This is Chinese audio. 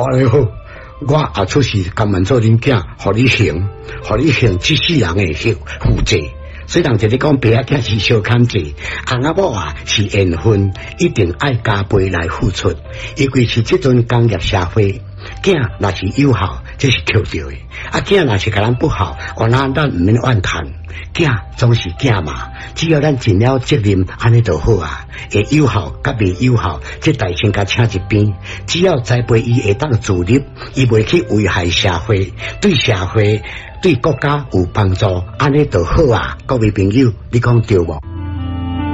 安尼好，我也出世甘愿做恁囝，互你行这世人的负债。虽然就是讲爸仔囝是相牵制，翁仔某啊是缘分，一定爱加倍来付出。因为是这阵工业社会，囝若是有效，这是扣着的；囝若是甲咱不好，原来咱唔免怨叹。囝总是囝嘛，只要咱尽了责任，安尼就好啊。会有效甲未有效，这大先甲请一边。只要栽培伊会当自立，伊袂去危害社会，对社会、对国家有帮助，安尼就好啊。各位朋友，你讲对无？